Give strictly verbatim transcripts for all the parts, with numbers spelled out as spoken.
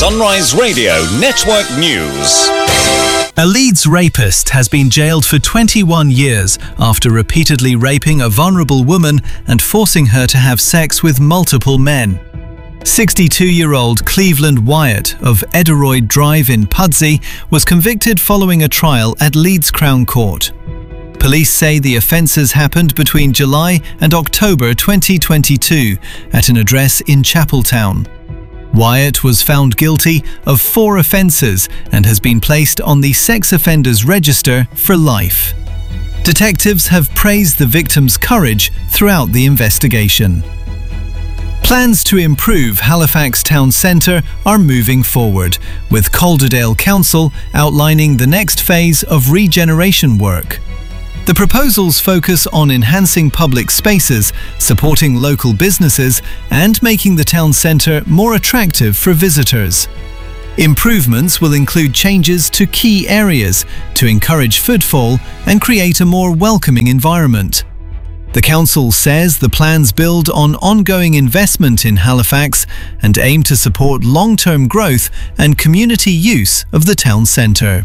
Sunrise Radio Network News. A Leeds rapist has been jailed for twenty-one years after repeatedly raping a vulnerable woman and forcing her to have sex with multiple men. sixty-two-year-old Cleveland Wyatt of Ederoyd Drive in Pudsey was convicted following a trial at Leeds Crown Court. Police say the offences happened between July and October twenty twenty-two at an address in Chapeltown. Wyatt was found guilty of four offences and has been placed on the sex offenders register for life. Detectives have praised the victim's courage throughout the investigation. Plans to improve Halifax Town Centre are moving forward, with Calderdale Council outlining the next phase of regeneration work. The proposals focus on enhancing public spaces, supporting local businesses, and making the town centre more attractive for visitors. Improvements will include changes to key areas to encourage footfall and create a more welcoming environment. The council says the plans build on ongoing investment in Halifax and aim to support long-term growth and community use of the town centre.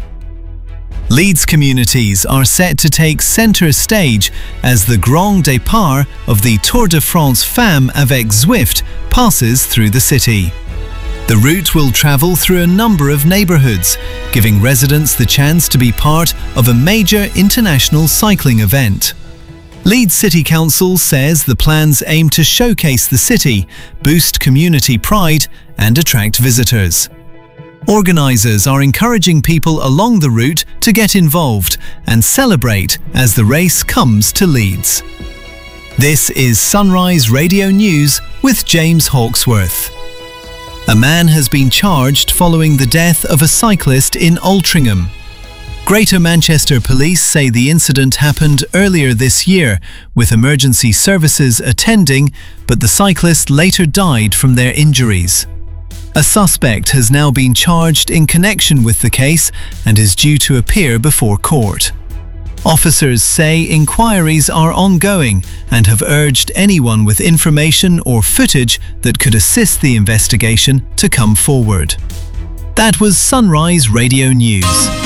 Leeds communities are set to take centre stage as the Grand Départ of the Tour de France Femmes avec Zwift passes through the city. The route will travel through a number of neighbourhoods, giving residents the chance to be part of a major international cycling event. Leeds City Council says the plans aim to showcase the city, boost community pride, and attract visitors. Organisers are encouraging people along the route to get involved and celebrate as the race comes to Leeds. This is Sunrise Radio News with James Hawksworth. A man has been charged following the death of a cyclist in Altrincham. Greater Manchester Police say the incident happened earlier this year, with emergency services attending, but the cyclist later died from their injuries. A suspect has now been charged in connection with the case and is due to appear before court. Officers say inquiries are ongoing and have urged anyone with information or footage that could assist the investigation to come forward. That was Sunrise Radio News.